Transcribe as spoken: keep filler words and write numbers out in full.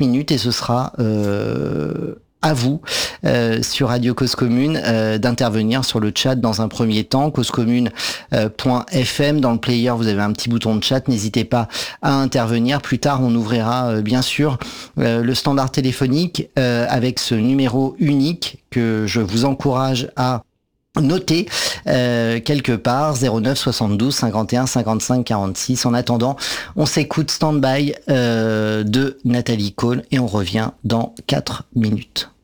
minutes et ce sera euh, à vous euh, sur Radio Cause Commune euh, d'intervenir sur le chat dans un premier temps, causecommune point f m. Dans le player, vous avez un petit bouton de chat, n'hésitez pas à intervenir. Plus tard, on ouvrira euh, bien sûr euh, le standard téléphonique euh, avec ce numéro unique que je vous encourage à noter euh, quelque part, zéro neuf soixante-douze cinquante et un cinquante-cinq quarante-six. En attendant, on s'écoute Stand By euh, de Nathalie Cole et on revient dans quatre minutes.